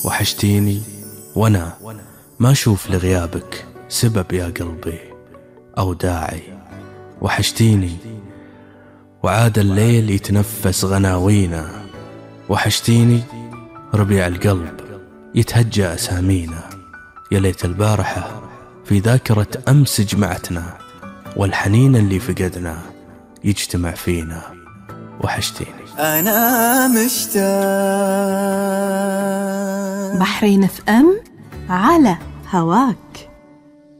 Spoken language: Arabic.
وحشتيني وانا ما اشوف لغيابك سبب يا قلبي او داعي. وحشتيني وعاد الليل يتنفس غناوينا. وحشتيني ربيع القلب يتهجى أسامينا. يا ليت البارحة في ذاكرة أمس جمعتنا، والحنين اللي فقدنا يجتمع فينا. وحشتيني أنا مشتاق. بحرين FM على هواك.